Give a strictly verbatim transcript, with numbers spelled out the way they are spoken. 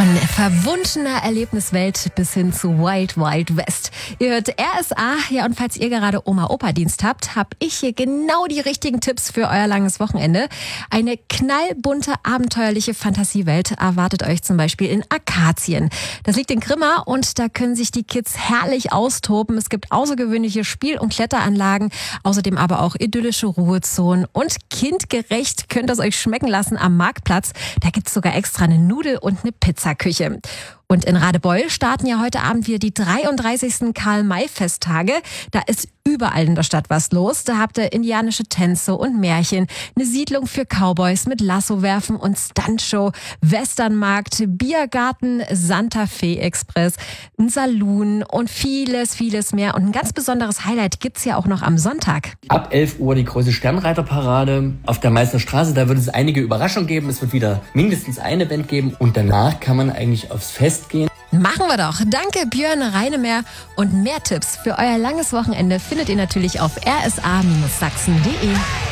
Von verwunschener Erlebniswelt bis hin zu Wild Wild West. Ihr hört R S A, ja, und falls ihr gerade Oma-Opa-Dienst habt, habe ich hier genau die richtigen Tipps für euer langes Wochenende. Eine knallbunte, abenteuerliche Fantasiewelt erwartet euch zum Beispiel in Akazien. Das liegt in Grimma und da können sich die Kids herrlich austoben. Es gibt außergewöhnliche Spiel- und Kletteranlagen, außerdem aber auch idyllische Ruhezonen und kindgerecht könnt ihr es euch schmecken lassen am Marktplatz. Da gibt's sogar extra eine Nudel- und eine Pizzaküche. Und in Radebeul starten ja heute Abend wieder die dreiunddreißigsten Karl-May-Festtage. Da ist überall in der Stadt was los. Da habt ihr indianische Tänze und Märchen, eine Siedlung für Cowboys mit Lassowerfen und Stuntshow, Westernmarkt, Biergarten, Santa Fe Express, ein Saloon und vieles, vieles mehr. Und ein ganz besonderes Highlight gibt's ja auch noch am Sonntag. Ab elf Uhr die große Sternreiterparade auf der Meißner Straße. Da wird es einige Überraschungen geben. Es wird wieder mindestens eine Band geben. Und danach kann man eigentlich aufs Fest gehen. Machen wir doch. Danke Björn Reinemeer. Und mehr Tipps für euer langes Wochenende findet ihr natürlich auf r s a Bindestrich sachsen punkt d e.